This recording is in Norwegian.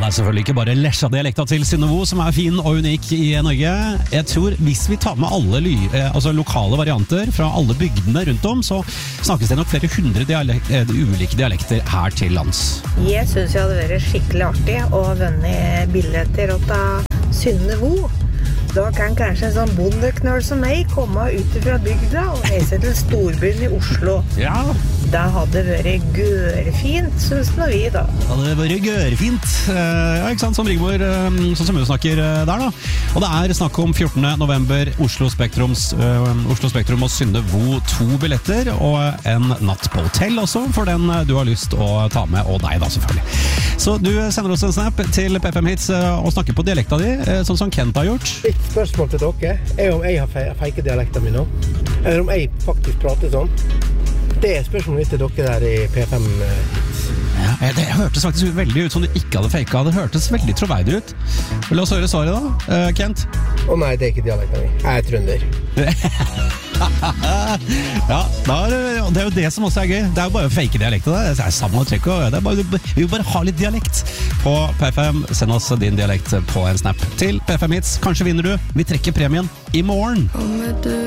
det selvfølgelig ikke bare Lesja-dialekta til Synnevo som fin og unik i Norge. Jeg tror hvis vi tar med alle lokale varianter fra alle bygdene rundt om, så snakkes det nok flere hundre ulike dialekter her til lands. Jeg synes jeg hadde vært skikkelig artig å vunne billetter til Synnevo. Da kan kanskje en sånn bondeknøl som meg komme ut fra bygda og reise til storbyen i Oslo. Ja. Det hadde vært gørefint, synes nå vi da. Det hadde vært gørefint. Ja, ikke sant? Som Rigmor, sånn som hun snakker der da. Og det snakk om 14. november, Oslo Spektrum og Synnevo 2 billetter, og en natt på hotell også, for den du har lyst å ta med, og deg da selvfølgelig. Så du sender oss en snap til P5 Hits og snakker på dialekta di, sånn som Kent har gjort. Mitt spørsmål til dere om jeg har feiket dialekta mi nå, eller om jeg faktisk prater sånn. Det spørsmålet til dere der i P5 Hits. Ja, det hørtes faktisk veldig ut som du ikke hadde feiket. Det hørtes veldig troverdig ut. La oss høre svaret da, Kent. Nei, det ikke dialekta mi. Jeg trønder. Ja, det jo det som også gøy. Det jo bare å fake dialekta. Det samme trekk. Vi vil bare ha litt dialekt på P5. Send oss din dialekt på en snap til P5 Hits. Kanskje vinner du. Vi trekker premien i morgen.